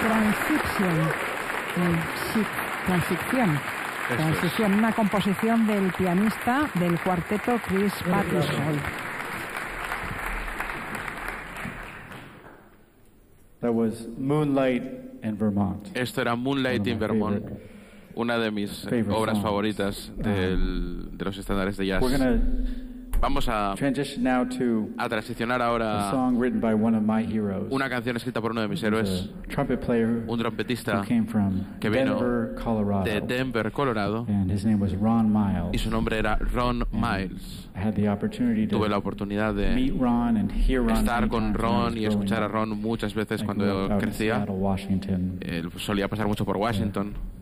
Transición, una composición del pianista del cuarteto Chris Patterson. That was Moonlight in Vermont. Esto era Moonlight in Vermont, una de mis obras favoritas de los estándares de jazz. Vamos a transicionar ahora a una canción escrita por uno de mis héroes, un trompetista que vino de Denver, Colorado, y su nombre era Ron Miles. Tuve la oportunidad de estar con Ron y escuchar a Ron muchas veces cuando crecía. Él solía pasar mucho por Washington.